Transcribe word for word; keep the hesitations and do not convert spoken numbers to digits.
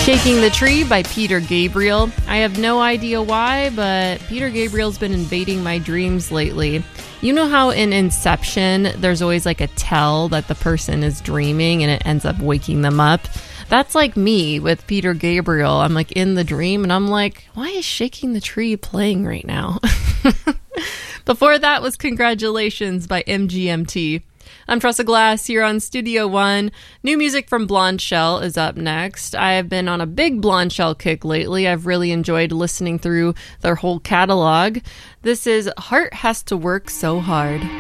Shaking the Tree by Peter Gabriel. I have no idea why, but Peter Gabriel's been invading my dreams lately. You know how in Inception, there's always like a tell that the person is dreaming and it ends up waking them up? That's like me with Peter Gabriel. I'm like in the dream and I'm like, why is Shaking the Tree playing right now? Before that was Congratulations by M G M T. I'm Tressa Glass here on Studio One. New music from Blonde Shell is up next. I have been on a big Blonde Shell kick lately. I've really enjoyed listening through their whole catalog. This is Heart Has to Work So Hard.